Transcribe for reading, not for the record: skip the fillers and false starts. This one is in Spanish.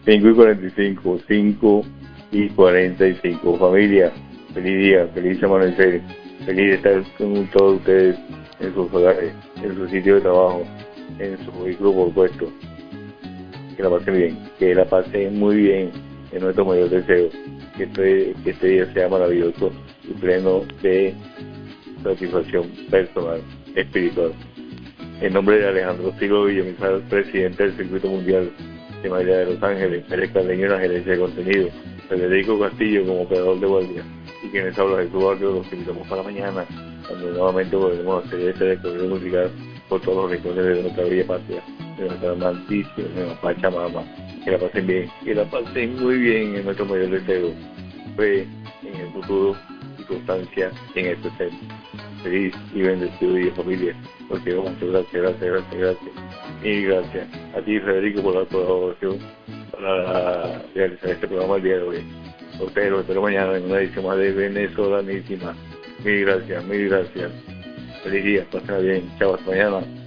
5:45, 5:45. Familia, feliz día, feliz amanecer, feliz de estar con todos ustedes en sus hogares, en su sitio de trabajo, en su vehículo por puesto. Que la pasen bien, que la pasen muy bien, en nuestro mayor deseo, que este día sea maravilloso y pleno de satisfacción personal, espiritual. En nombre de Alejandro Silva Villamizar, presidente del Circuito Mundial de María de Los Ángeles, Pérez Cardeño en la gerencia de contenido, Federico Castillo como operador de guardia, y quienes habla Jesús Barrio, los invitamos para mañana, cuando nuevamente volveremos a hacer este recorrido musical por todos los rincones de nuestra bella patria, de nuestra amantísima Pachamama. Que la pasen bien, que la pasen muy bien en nuestro mayor deseo, fe en el futuro y constancia en el presente. Feliz y bendecido día, familia. Porque muchas gracias. Y gracias a ti, Federico, por la colaboración para realizar este programa el día de hoy. A ustedes los espero mañana en una edición más de Venezolanísima. Mil gracias. Feliz día, pásenla bien. Chao, hasta mañana.